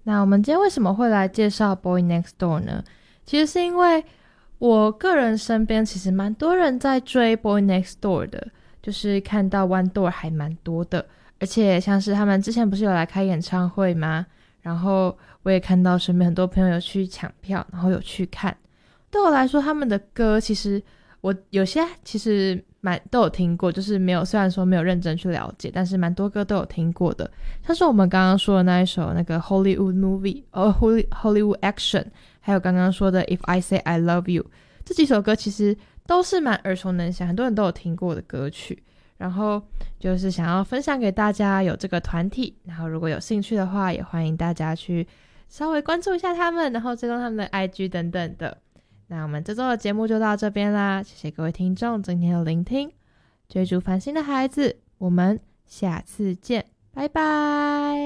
那我们今天为什么会来介绍 Boy Next Door 呢？其实是因为我个人身边其实蛮多人在追 Boy Next Door 的，就是看到 One Door 还蛮多的，而且像是他们之前不是有来开演唱会吗？然后我也看到身边很多朋友有去抢票，然后有去看。对我来说，他们的歌其实我有些其实都有听过，就是没有，虽然说没有认真去了解，但是蛮多歌都有听过的。像是我们刚刚说的那一首那个 Hollywood Movie Hollywood Action， 还有刚刚说的 If I Say I Love You， 这几首歌其实都是蛮耳熟能详，很多人都有听过的歌曲。然后就是想要分享给大家有这个团体，然后如果有兴趣的话，也欢迎大家去稍微关注一下他们，然后追踪他们的 IG 等等的。那我们这周的节目就到这边啦，谢谢各位听众今天的聆听。追逐繁星的孩子，我们下次见，拜拜。